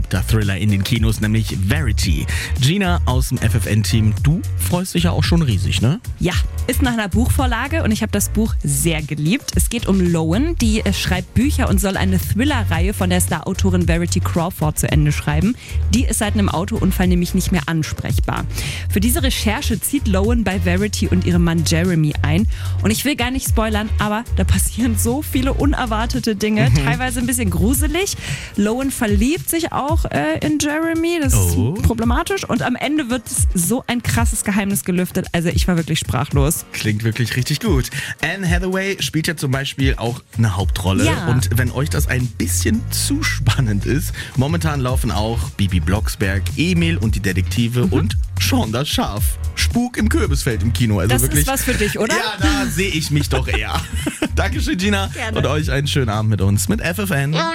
beliebter Thriller in den Kinos, nämlich Verity. Gina aus dem FFN-Team, du freust dich ja auch schon riesig, ne? Ja, ist nach einer Buchvorlage und ich habe das Buch sehr geliebt. Es geht um Lowen, die schreibt Bücher und soll eine Thriller-Reihe von der Star-Autorin Verity Crawford zu Ende schreiben. Die ist seit einem Autounfall nämlich nicht mehr ansprechbar. Für diese Recherche zieht Lowen bei Verity und ihrem Mann Jeremy ein. Und ich will gar nicht spoilern, aber da passieren so viele unerwartete Dinge, teilweise ein bisschen gruselig. Lowen verliebt sich auch in Jeremy, das ist problematisch. Und am Ende wird so ein krasses Geheimnis gelüftet. Also ich war wirklich sprachlos. Klingt wirklich richtig gut. Anne Hathaway spielt ja zum Beispiel auch eine Hauptrolle. Ja. Und wenn euch das ein bisschen zu spannend ist, momentan laufen auch Bibi Blocksberg, Emil und die Detektive und Sean das Schaf. Spuk im Kürbisfeld im Kino. Also Das wirklich, ist was für dich, oder? Ja, da sehe ich mich doch eher. Dankeschön, Gina. Gerne. Und euch einen schönen Abend mit uns, mit FFN.